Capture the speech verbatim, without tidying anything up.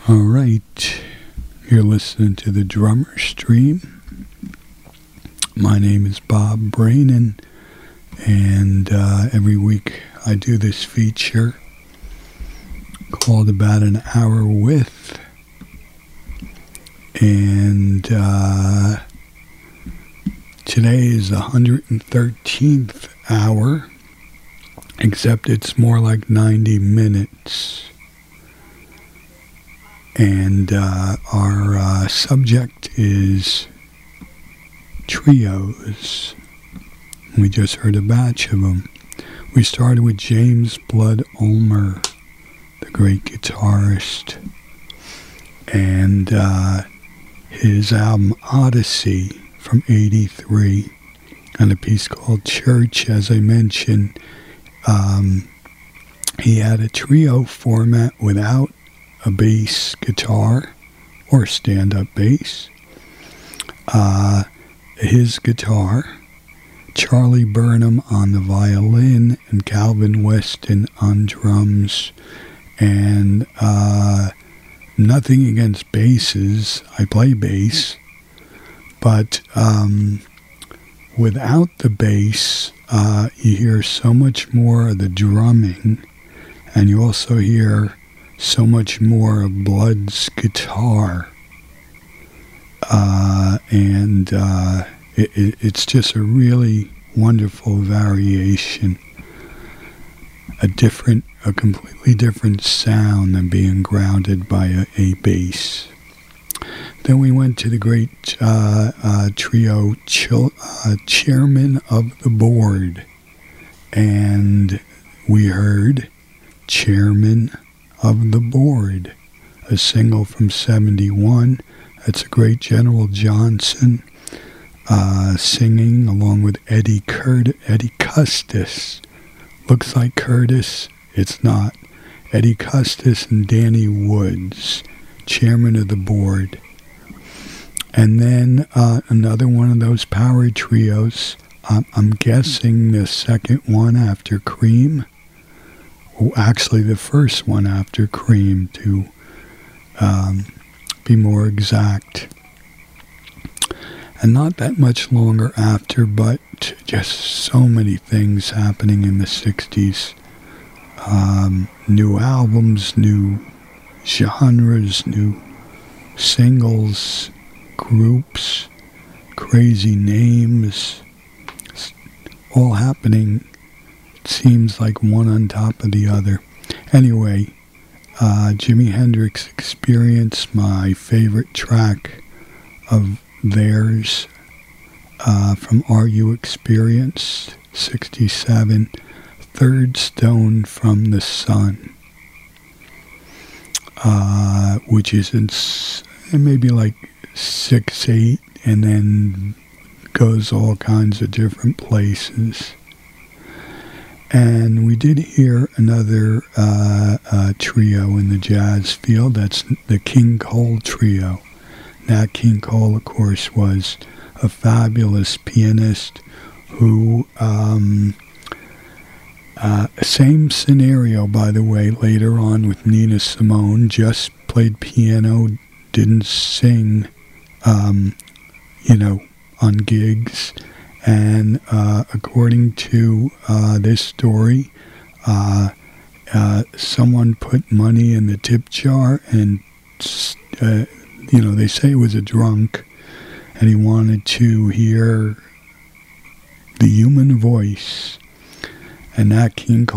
All right, you're listening to the Drummer Stream. My name is Bob Brainin, and uh, every week I do this feature called About an Hour With, and uh, today is the one hundred thirteenth hour, except it's more like ninety minutes. And uh, our uh, subject is trios. We just heard a batch of them. We started with James Blood Ulmer, the great guitarist, and uh, his album Odyssey from eighty-three, and a piece called Church. As I mentioned, um, he had a trio format without a bass guitar or stand-up bass. Uh, his guitar, Charlie Burnham on the violin, and Calvin Weston on drums. And uh, nothing against basses. I play bass. But um, without the bass, uh, you hear so much more of the drumming, and you also hear so much more of Blood's guitar, uh, and uh, it, it, it's just a really wonderful variation, a different, a completely different sound than being grounded by a, a bass. Then we went to the great uh, uh, trio Chil- uh, Chairman of the Board, and we heard Chairman of the Board, a single from seventy-one. That's a great General Johnson uh, singing along with Eddie Curt- Eddie Custis. Looks like Curtis, it's not. Eddie Custis and Danny Woods, Chairman of the Board. And then uh, another one of those power trios. Um, I'm guessing the second one after Cream. Well, actually, the first one after Cream, to um, be more exact. And not that much longer after, but just so many things happening in the sixties. Um, new albums, new genres, new singles, groups, crazy names, all happening. Seems like one on top of the other. Anyway, uh, Jimi Hendrix Experience, my favorite track of theirs, uh, from Are You Experienced, sixty-seven, Third Stone from the Sun, uh, which is in s- maybe like six eight, and then goes all kinds of different places. And we did hear another uh, uh, trio in the jazz field. That's the King Cole Trio. Nat King Cole, of course, was a fabulous pianist who, um, uh, same scenario, by the way, later on with Nina Simone, just played piano, didn't sing, um, you know, on gigs. And uh, according to uh, this story, uh, uh, someone put money in the tip jar, and, uh, you know, they say he was a drunk, and he wanted to hear the human voice. And Nat King Cole